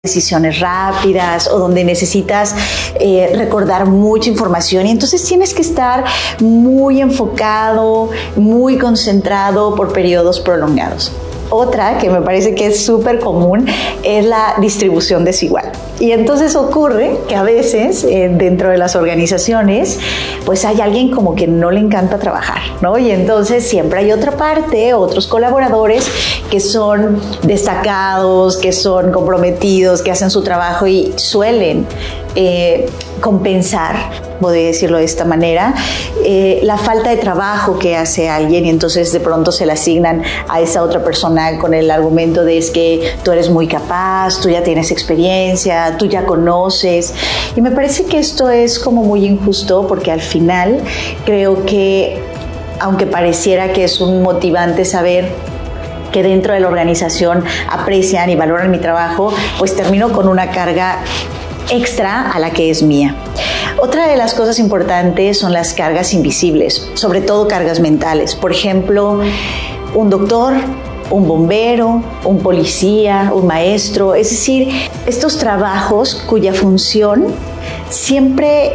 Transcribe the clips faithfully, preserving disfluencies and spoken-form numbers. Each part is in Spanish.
decisiones rápidas o donde necesitas eh, recordar mucha información y entonces tienes que estar muy enfocado, muy concentrado por periodos prolongados. Otra que me parece que es súper común es la distribución desigual. Y entonces ocurre que a veces eh, dentro de las organizaciones pues hay alguien como que no le encanta trabajar, ¿no? Y entonces siempre hay otra parte, otros colaboradores que son destacados, que son comprometidos, que hacen su trabajo y suelen eh, compensar, podría decirlo de esta manera, eh, la falta de trabajo que hace alguien y entonces de pronto se le asignan a esa otra persona con el argumento de es que tú eres muy capaz, tú ya tienes experiencia, tú ya conoces. Y me parece que esto es como muy injusto porque al final creo que, aunque pareciera que es un motivante saber que dentro de la organización aprecian y valoran mi trabajo, pues termino con una carga extra a la que es mía. Otra de las cosas importantes son las cargas invisibles, sobre todo cargas mentales. Por ejemplo, un doctor, un bombero, un policía, un maestro, es decir, estos trabajos cuya función siempre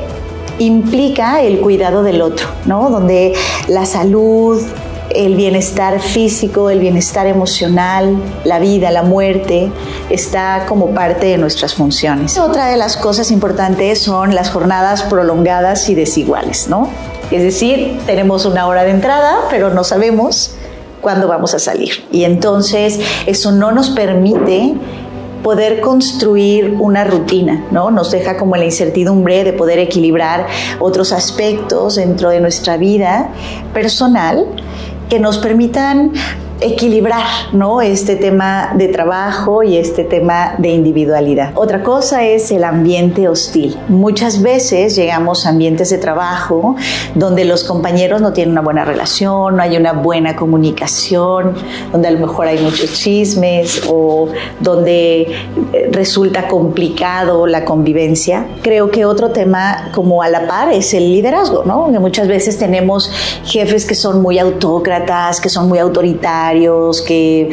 implica el cuidado del otro, ¿no? Donde la salud, el bienestar físico, el bienestar emocional, la vida, la muerte, está como parte de nuestras funciones. Otra de las cosas importantes son las jornadas prolongadas y desiguales, ¿no? Es decir, tenemos una hora de entrada, pero no sabemos cuándo vamos a salir. Y entonces eso no nos permite poder construir una rutina, ¿no? Nos deja como la incertidumbre de poder equilibrar otros aspectos dentro de nuestra vida personal que nos permitan equilibrar, ¿no? Este tema de trabajo y este tema de individualidad. Otra cosa es el ambiente hostil. Muchas veces llegamos a ambientes de trabajo donde los compañeros no tienen una buena relación, no hay una buena comunicación, donde a lo mejor hay muchos chismes o donde resulta complicado la convivencia. Creo que otro tema como a la par es el liderazgo, ¿no? Que muchas veces tenemos jefes que son muy autócratas, que son muy autoritarios, que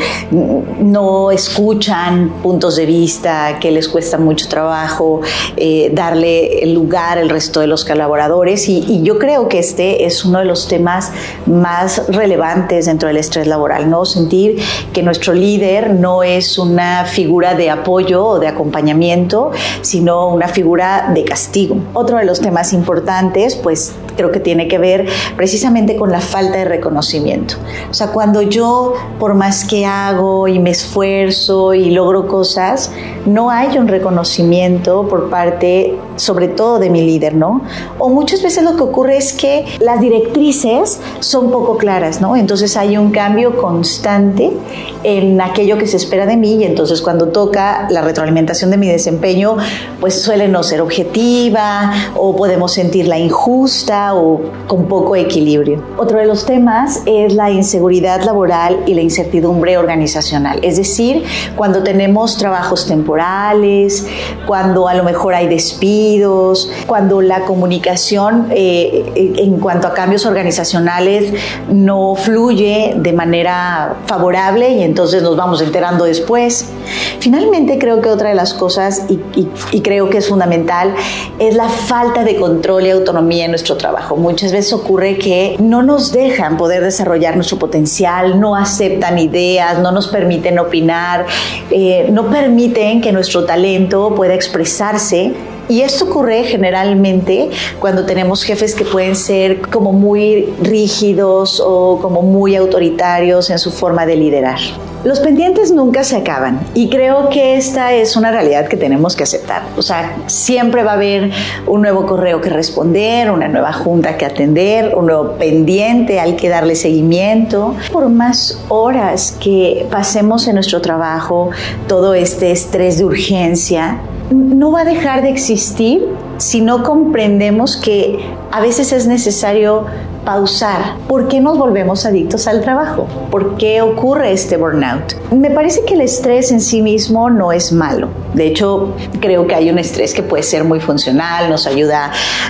no escuchan puntos de vista, que les cuesta mucho trabajo eh, darle lugar al resto de los colaboradores y, y yo creo que este es uno de los temas más relevantes dentro del estrés laboral, ¿no? Sentir que nuestro líder no es una figura de apoyo o de acompañamiento, sino una figura de castigo. Otro de los temas importantes, pues creo que tiene que ver precisamente con la falta de reconocimiento. O sea, cuando yo por más que hago y me esfuerzo y logro cosas, no hay un reconocimiento por parte, sobre todo de mi líder, ¿no? O muchas veces lo que ocurre es que las directrices son poco claras, ¿no? Entonces hay un cambio constante en aquello que se espera de mí y entonces cuando toca la retroalimentación de mi desempeño, pues suele no ser objetiva o podemos sentirla injusta o con poco equilibrio. Otro de los temas es la inseguridad laboral y la incertidumbre organizacional, es decir, cuando tenemos trabajos temporales, cuando a lo mejor hay despidos, cuando la comunicación eh, en cuanto a cambios organizacionales no fluye de manera favorable y entonces nos vamos enterando después. Finalmente creo que otra de las cosas y, y, y creo que es fundamental es la falta de control y autonomía en nuestro trabajo. Muchas veces ocurre que no nos dejan poder desarrollar nuestro potencial, no aceptan ideas, no nos permiten opinar, eh, no permiten que nuestro talento pueda expresarse. Y esto ocurre generalmente cuando tenemos jefes que pueden ser como muy rígidos o como muy autoritarios en su forma de liderar. Los pendientes nunca se acaban y creo que esta es una realidad que tenemos que aceptar. O sea, siempre va a haber un nuevo correo que responder, una nueva junta que atender, un nuevo pendiente al que darle seguimiento. Por más horas que pasemos en nuestro trabajo, todo este estrés de urgencia no va a dejar de existir si no comprendemos que a veces es necesario pausar. ¿Por qué nos volvemos adictos al trabajo? ¿Por qué ocurre este burnout? Me parece que el estrés en sí mismo no es malo. De hecho, creo que hay un estrés que puede ser muy funcional, nos ayuda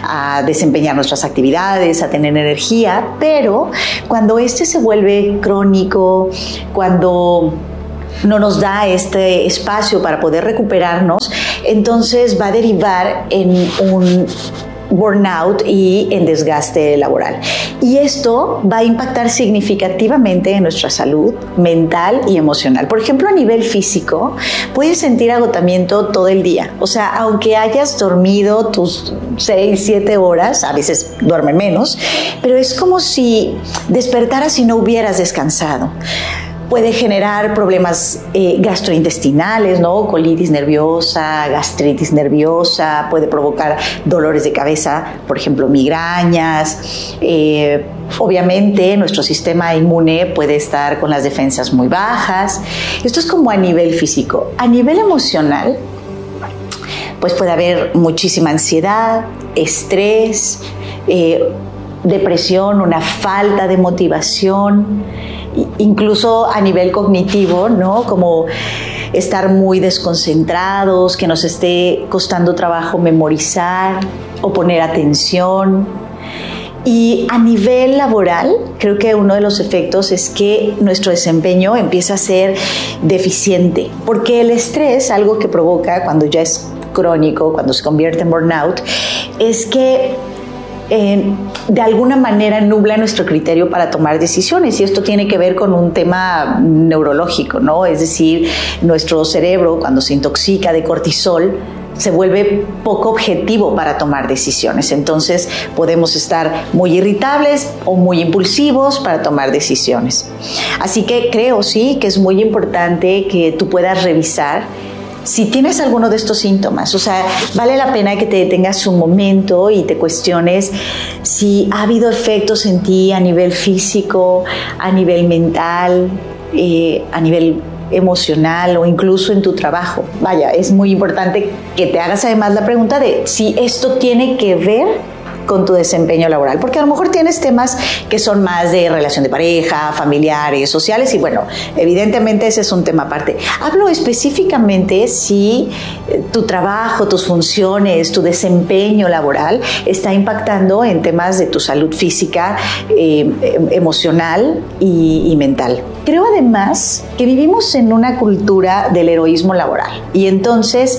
a desempeñar nuestras actividades, a tener energía, pero cuando este se vuelve crónico, cuando no nos da este espacio para poder recuperarnos, entonces va a derivar en un burnout y en desgaste laboral. Y esto va a impactar significativamente en nuestra salud mental y emocional. Por ejemplo, a nivel físico, puedes sentir agotamiento todo el día. O sea, aunque hayas dormido tus seis, siete horas, a veces duermen menos, pero es como si despertaras y no hubieras descansado. Puede generar problemas eh, gastrointestinales, ¿no? Colitis nerviosa, gastritis nerviosa, puede provocar dolores de cabeza, por ejemplo, migrañas. Eh, obviamente, nuestro sistema inmune puede estar con las defensas muy bajas. Esto es como a nivel físico. A nivel emocional, pues puede haber muchísima ansiedad, estrés, eh, depresión, una falta de motivación, incluso a nivel cognitivo, ¿no? Como estar muy desconcentrados, que nos esté costando trabajo memorizar o poner atención. Y a nivel laboral, creo que uno de los efectos es que nuestro desempeño empieza a ser deficiente, porque el estrés, algo que provoca cuando ya es crónico, cuando se convierte en burnout, es que Eh, de alguna manera nubla nuestro criterio para tomar decisiones, y esto tiene que ver con un tema neurológico, ¿no? Es decir, nuestro cerebro, cuando se intoxica de cortisol, se vuelve poco objetivo para tomar decisiones. Entonces podemos estar muy irritables o muy impulsivos para tomar decisiones. Así que creo sí que es muy importante que tú puedas revisar si tienes alguno de estos síntomas. O sea, vale la pena que te detengas un momento y te cuestiones si ha habido efectos en ti a nivel físico, a nivel mental, eh, a nivel emocional o incluso en tu trabajo. Vaya, es muy importante que te hagas además la pregunta de si esto tiene que ver con tu desempeño laboral, porque a lo mejor tienes temas que son más de relación de pareja, familiares, sociales, y bueno, evidentemente ese es un tema aparte. Hablo específicamente si tu trabajo, tus funciones, tu desempeño laboral está impactando en temas de tu salud física, eh, emocional y, y mental. Creo además que vivimos en una cultura del heroísmo laboral, y entonces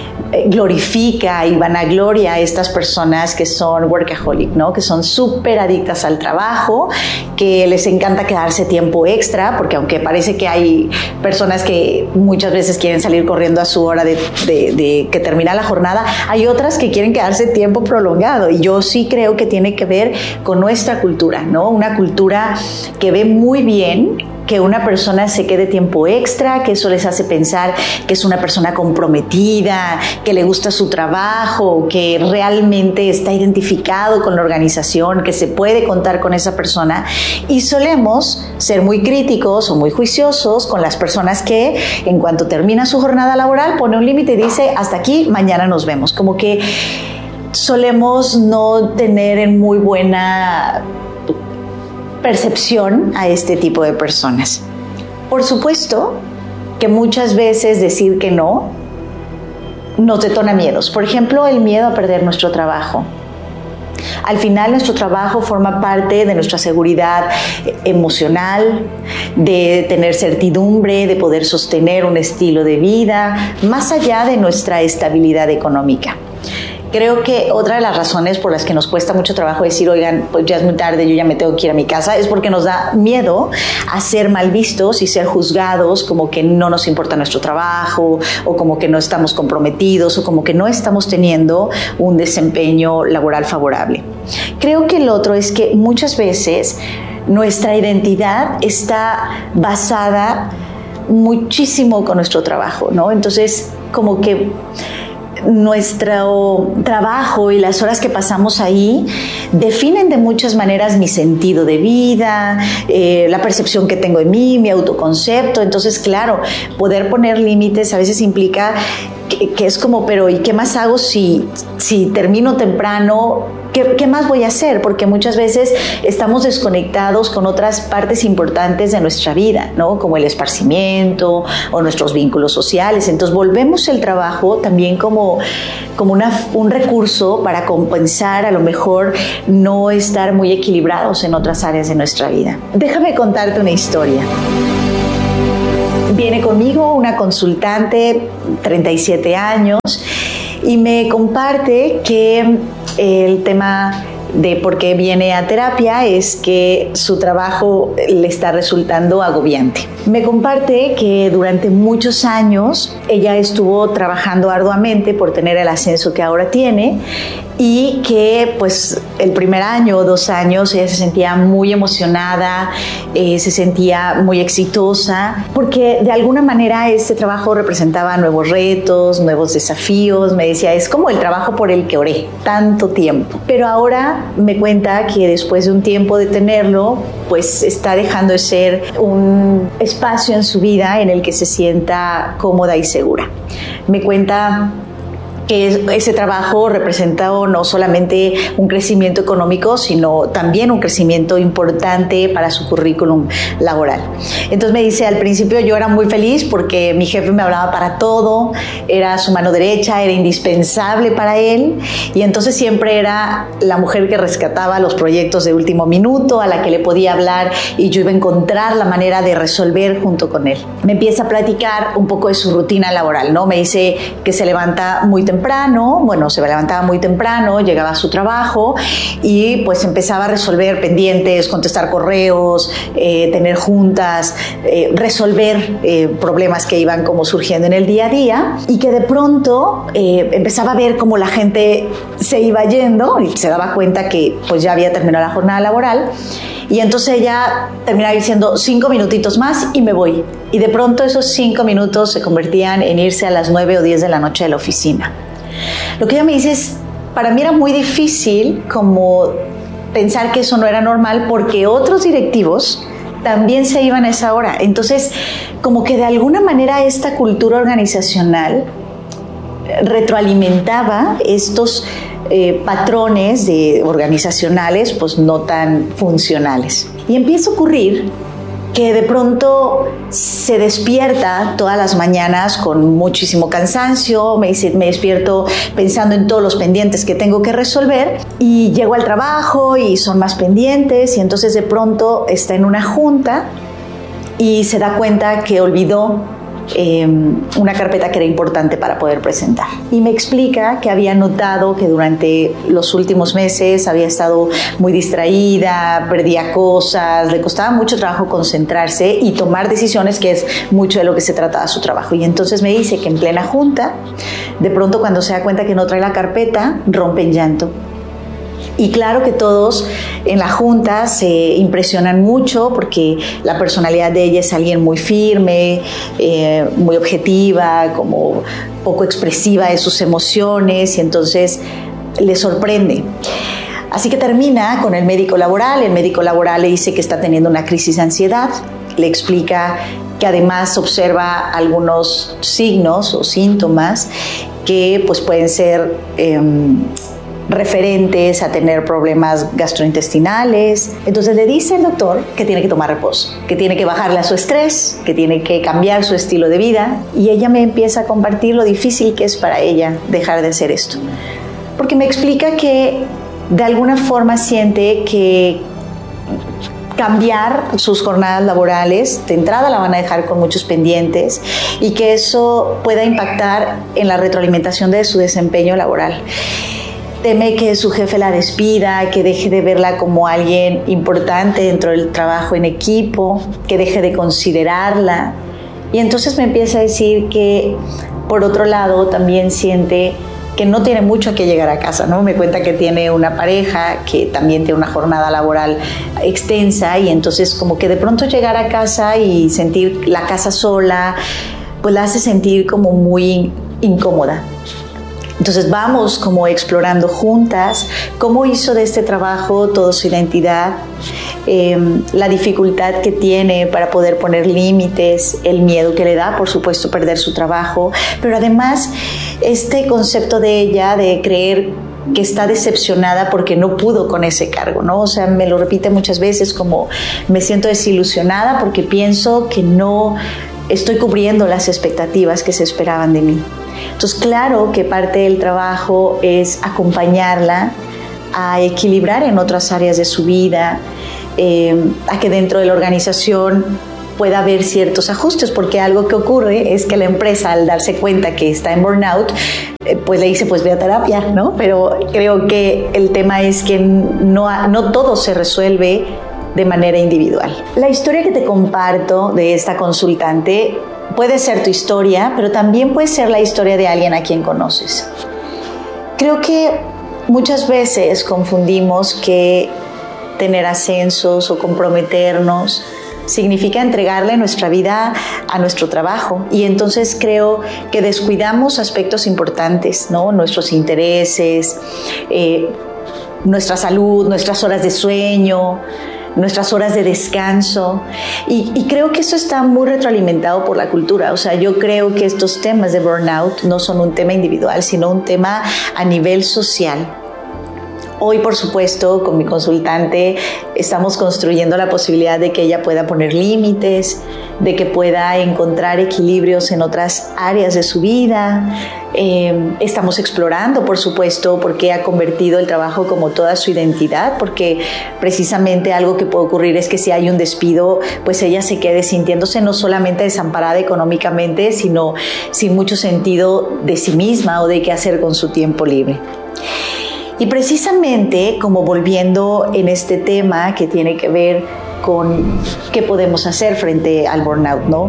glorifica y vanagloria a estas personas que son workaholic, ¿no? Que son súper adictas al trabajo, que les encanta quedarse tiempo extra, porque aunque parece que hay personas que muchas veces quieren salir corriendo a su hora de, de, de que termina la jornada, hay otras que quieren quedarse tiempo prolongado, y yo sí creo que tiene que ver con nuestra cultura, ¿no? Una cultura que ve muy bien que una persona se quede tiempo extra, que eso les hace pensar que es una persona comprometida, que le gusta su trabajo, que realmente está identificado con la organización, que se puede contar con esa persona, y solemos ser muy críticos o muy juiciosos con las personas que en cuanto termina su jornada laboral pone un límite y dice hasta aquí, mañana nos vemos. Como que solemos no tener en muy buena percepción a este tipo de personas. Por supuesto que muchas veces decir que no nos detona miedos. Por ejemplo, el miedo a perder nuestro trabajo. Al final, nuestro trabajo forma parte de nuestra seguridad emocional, de tener certidumbre, de poder sostener un estilo de vida, más allá de nuestra estabilidad económica. Creo que otra de las razones por las que nos cuesta mucho trabajo decir, oigan, pues ya es muy tarde, yo ya me tengo que ir a mi casa, es porque nos da miedo a ser mal vistos y ser juzgados como que no nos importa nuestro trabajo, o como que no estamos comprometidos, o como que no estamos teniendo un desempeño laboral favorable. Creo que el otro es que muchas veces nuestra identidad está basada muchísimo con nuestro trabajo, ¿no? Entonces, como que nuestro trabajo y las horas que pasamos ahí definen de muchas maneras mi sentido de vida, eh, la percepción que tengo de mí, mi autoconcepto. Entonces, claro, poder poner límites a veces implica que, que es como, pero ¿y qué más hago si, si termino temprano? ¿Qué, ¿Qué más voy a hacer? Porque muchas veces estamos desconectados con otras partes importantes de nuestra vida, ¿no? Como el esparcimiento o nuestros vínculos sociales. Entonces volvemos el trabajo también como, como una, un recurso para compensar a lo mejor no estar muy equilibrados en otras áreas de nuestra vida. Déjame contarte una historia. Viene conmigo una consultante, treinta y siete años, y me comparte que el tema de por qué viene a terapia es que su trabajo le está resultando agobiante. Me comparte que durante muchos años ella estuvo trabajando arduamente por tener el ascenso que ahora tiene y que pues el primer año o dos años ella se sentía muy emocionada, eh, se sentía muy exitosa, porque de alguna manera este trabajo representaba nuevos retos, nuevos desafíos. Me decía, es como el trabajo por el que oré tanto tiempo. Pero ahora me cuenta que después de un tiempo de tenerlo, pues está dejando de ser un espacio en su vida en el que se sienta cómoda y segura. Me cuenta que ese trabajo representó no solamente un crecimiento económico, sino también un crecimiento importante para su currículum laboral. Entonces me dice, al principio yo era muy feliz porque mi jefe me hablaba para todo, era su mano derecha, era indispensable para él, y entonces siempre era la mujer que rescataba los proyectos de último minuto, a la que le podía hablar, y yo iba a encontrar la manera de resolver junto con él. Me empieza a platicar un poco de su rutina laboral, ¿no? Me dice que se levanta muy temprano, temprano, bueno, se levantaba muy temprano, llegaba a su trabajo y pues empezaba a resolver pendientes, contestar correos, eh, tener juntas, eh, resolver eh, problemas que iban como surgiendo en el día a día, y que de pronto eh, empezaba a ver cómo la gente se iba yendo y se daba cuenta que pues ya había terminado la jornada laboral. Y entonces ella terminaba diciendo cinco minutitos más y me voy. Y de pronto esos cinco minutos se convertían en irse a las nueve o diez de la noche de la oficina. Lo que ella me dice es, para mí era muy difícil como pensar que eso no era normal, porque otros directivos también se iban a esa hora. Entonces, como que de alguna manera esta cultura organizacional retroalimentaba estos Eh, patrones de organizacionales pues no tan funcionales. Y empieza a ocurrir que de pronto se despierta todas las mañanas con muchísimo cansancio, me, dice, me despierto pensando en todos los pendientes que tengo que resolver, y llego al trabajo y son más pendientes, y entonces de pronto está en una junta y se da cuenta que olvidó Eh, una carpeta que era importante para poder presentar. Y me explica que había notado que durante los últimos meses había estado muy distraída, perdía cosas, le costaba mucho trabajo concentrarse y tomar decisiones, que es mucho de lo que se trataba su trabajo. Y entonces me dice que en plena junta, de pronto cuando se da cuenta que no trae la carpeta, rompe en llanto. Y claro que todos en la junta se impresionan mucho porque la personalidad de ella es alguien muy firme, eh, muy objetiva, como poco expresiva de sus emociones, y entonces le sorprende. Así que termina con el médico laboral. El médico laboral le dice que está teniendo una crisis de ansiedad, le explica que además observa algunos signos o síntomas que pues pueden ser eh, referentes a tener problemas gastrointestinales. Entonces le dice el doctor que tiene que tomar reposo, que tiene que bajarle a su estrés, que tiene que cambiar su estilo de vida. Y ella me empieza a compartir lo difícil que es para ella dejar de hacer esto, porque me explica que de alguna forma siente que cambiar sus jornadas laborales, de entrada la van a dejar con muchos pendientes, y que eso pueda impactar en la retroalimentación de su desempeño laboral. Teme que su jefe la despida, que deje de verla como alguien importante dentro del trabajo en equipo, que deje de considerarla. Y entonces me empieza a decir que, por otro lado, también siente que no tiene mucho que llegar a casa, ¿no? Me cuenta que tiene una pareja que también tiene una jornada laboral extensa, y entonces como que de pronto llegar a casa y sentir la casa sola, pues la hace sentir como muy incómoda. Entonces vamos como explorando juntas cómo hizo de este trabajo toda su identidad, eh, la dificultad que tiene para poder poner límites, el miedo que le da, por supuesto, perder su trabajo, pero además este concepto de ella de creer que está decepcionada porque no pudo con ese cargo, ¿no? O sea, me lo repite muchas veces, como me siento desilusionada porque pienso que no estoy cubriendo las expectativas que se esperaban de mí. Entonces, claro que parte del trabajo es acompañarla a equilibrar en otras áreas de su vida, eh, a que dentro de la organización pueda haber ciertos ajustes, porque algo que ocurre es que la empresa, al darse cuenta que está en burnout, eh, pues le dice, pues ve a terapia, ¿no? Pero creo que el tema es que no, no todo se resuelve de manera individual. La historia que te comparto de esta consultante puede ser tu historia, pero también puede ser la historia de alguien a quien conoces. Creo que muchas veces confundimos que tener ascensos o comprometernos significa entregarle nuestra vida a nuestro trabajo, y entonces creo que descuidamos aspectos importantes, ¿no? Nuestros intereses, eh, nuestra salud, nuestras horas de sueño, nuestras horas de descanso, y, y creo que eso está muy retroalimentado por la cultura. O sea, yo creo que estos temas de burnout no son un tema individual, sino un tema a nivel social. Hoy, por supuesto, con mi consultante estamos construyendo la posibilidad de que ella pueda poner límites, de que pueda encontrar equilibrios en otras áreas de su vida. Eh, estamos explorando, por supuesto, por qué ha convertido el trabajo como toda su identidad, porque precisamente algo que puede ocurrir es que si hay un despido, pues ella se quede sintiéndose no solamente desamparada económicamente, sino sin mucho sentido de sí misma o de qué hacer con su tiempo libre. Y precisamente, como volviendo en este tema que tiene que ver con qué podemos hacer frente al burnout, ¿no?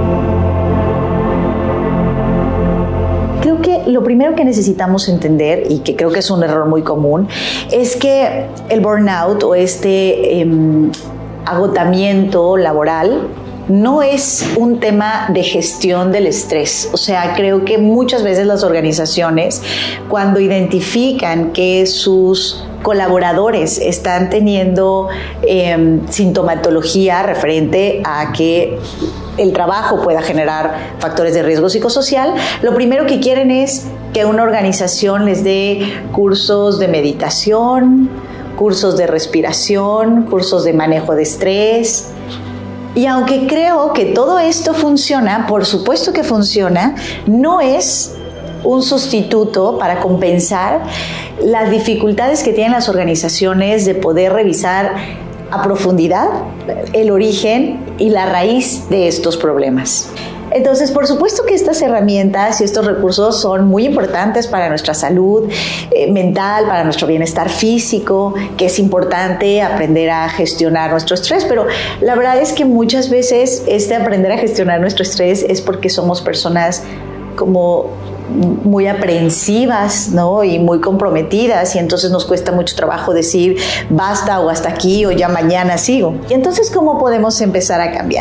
Creo que lo primero que necesitamos entender, y que creo que es un error muy común, es que el burnout o este eh, agotamiento laboral no es un tema de gestión del estrés. O sea, creo que muchas veces las organizaciones, cuando identifican que sus colaboradores están teniendo eh, sintomatología referente a que el trabajo pueda generar factores de riesgo psicosocial, lo primero que quieren es que una organización les dé cursos de meditación, cursos de respiración, cursos de manejo de estrés. Y aunque creo que todo esto funciona, por supuesto que funciona, no es un sustituto para compensar las dificultades que tienen las organizaciones de poder revisar a profundidad el origen y la raíz de estos problemas. Entonces, por supuesto que estas herramientas y estos recursos son muy importantes para nuestra salud eh, mental, para nuestro bienestar físico, que es importante aprender a gestionar nuestro estrés, pero la verdad es que muchas veces este aprender a gestionar nuestro estrés es porque somos personas como muy aprensivas, ¿no? Y muy comprometidas, y entonces nos cuesta mucho trabajo decir basta o hasta aquí o ya mañana sigo. Y entonces, ¿cómo podemos empezar a cambiar?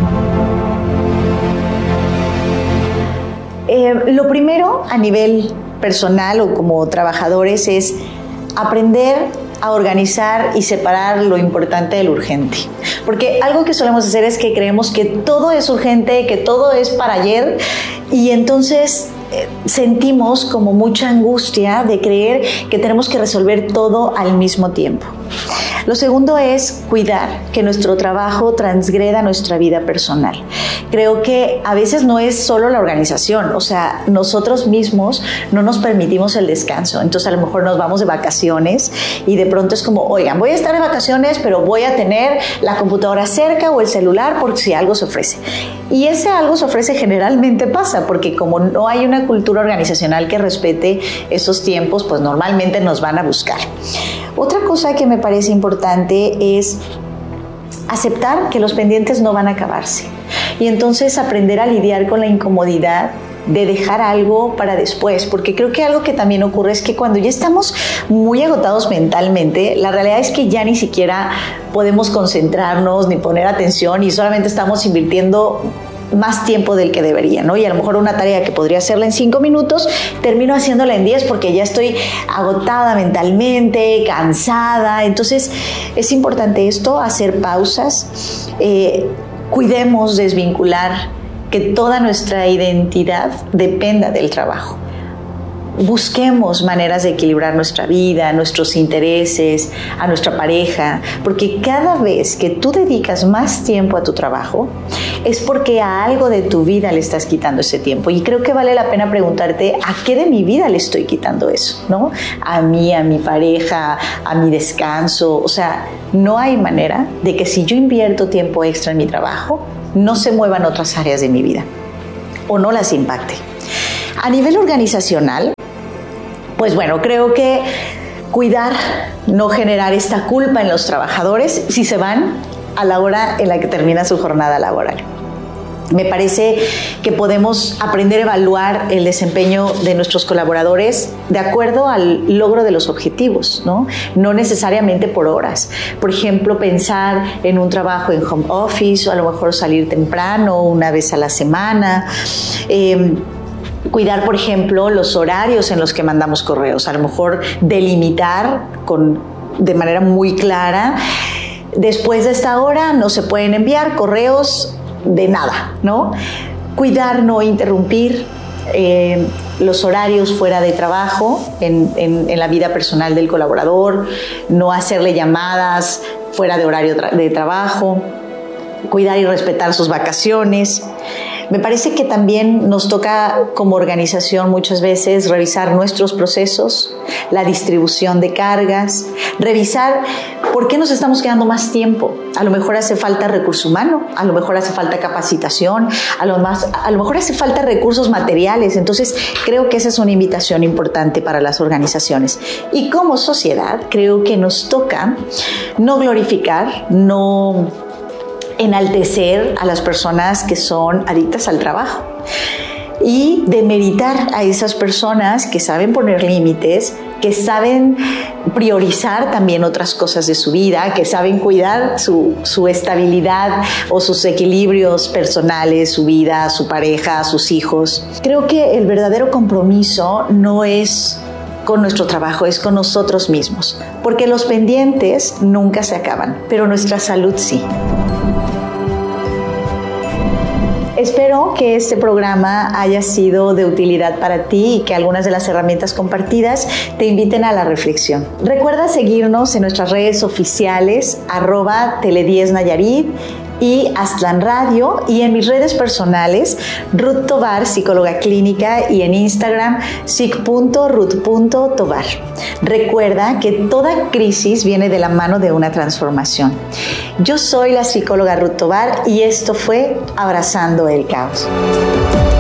Eh, lo primero a nivel personal o como trabajadores es aprender a organizar y separar lo importante de lo urgente. Porque algo que solemos hacer es que creemos que todo es urgente, que todo es para ayer, y entonces eh, sentimos como mucha angustia de creer que tenemos que resolver todo al mismo tiempo. Lo segundo es cuidar que nuestro trabajo transgreda nuestra vida personal. Creo que a veces no es solo la organización, o sea, nosotros mismos no nos permitimos el descanso. Entonces a lo mejor nos vamos de vacaciones y de pronto es como, oigan, voy a estar de vacaciones, pero voy a tener la computadora cerca o el celular por si algo se ofrece. Y ese algo se ofrece generalmente pasa, porque como no hay una cultura organizacional que respete esos tiempos, pues normalmente nos van a buscar. Otra cosa que me parece importante es aceptar que los pendientes no van a acabarse, y entonces aprender a lidiar con la incomodidad de dejar algo para después, porque creo que algo que también ocurre es que cuando ya estamos muy agotados mentalmente, la realidad es que ya ni siquiera podemos concentrarnos ni poner atención, y solamente estamos invirtiendo más tiempo del que debería, ¿no? Y a lo mejor una tarea que podría hacerla en cinco minutos, termino haciéndola en diez porque ya estoy agotada mentalmente, cansada. Entonces es importante esto, hacer pausas, eh, cuidemos desvincular que toda nuestra identidad dependa del trabajo. Busquemos maneras de equilibrar nuestra vida, nuestros intereses, a nuestra pareja, porque cada vez que tú dedicas más tiempo a tu trabajo, es porque a algo de tu vida le estás quitando ese tiempo. Y creo que vale la pena preguntarte, ¿a qué de mi vida le estoy quitando eso? ¿No? A mí, a mi pareja, a mi descanso. O sea, no hay manera de que si yo invierto tiempo extra en mi trabajo, no se muevan otras áreas de mi vida o no las impacte. A nivel organizacional, pues bueno, creo que cuidar, no generar esta culpa en los trabajadores si se van a la hora en la que termina su jornada laboral. Me parece que podemos aprender a evaluar el desempeño de nuestros colaboradores de acuerdo al logro de los objetivos, ¿no? No necesariamente por horas. Por ejemplo, pensar en un trabajo en home office o a lo mejor salir temprano una vez a la semana. Eh, Cuidar, por ejemplo, los horarios en los que mandamos correos. A lo mejor delimitar con, de manera muy clara, después de esta hora no se pueden enviar correos de nada, ¿no? Cuidar, no interrumpir eh, los horarios fuera de trabajo, en, en, en la vida personal del colaborador, no hacerle llamadas fuera de horario tra- de trabajo, cuidar y respetar sus vacaciones. Me parece que también nos toca como organización muchas veces revisar nuestros procesos, la distribución de cargas, revisar por qué nos estamos quedando más tiempo. A lo mejor hace falta recurso humano, a lo mejor hace falta capacitación, a lo, más, a lo mejor hace falta recursos materiales. Entonces, creo que esa es una invitación importante para las organizaciones. Y como sociedad, creo que nos toca no glorificar, no enaltecer a las personas que son adictas al trabajo y demeritar a esas personas que saben poner límites, que saben priorizar también otras cosas de su vida, que saben cuidar su, su estabilidad o sus equilibrios personales, su vida, su pareja, sus hijos. Creo que el verdadero compromiso no es con nuestro trabajo, es con nosotros mismos, porque los pendientes nunca se acaban, pero nuestra salud sí. Espero que este programa haya sido de utilidad para ti y que algunas de las herramientas compartidas te inviten a la reflexión. Recuerda seguirnos en nuestras redes oficiales, arroba Tele diez Nayarit y Aztlán Radio, y en mis redes personales, Ruth Tovar, psicóloga clínica, y en Instagram, psic punto ruth punto tovar. Recuerda que toda crisis viene de la mano de una transformación. Yo soy la psicóloga Ruth Tovar y esto fue Abrazando el Caos.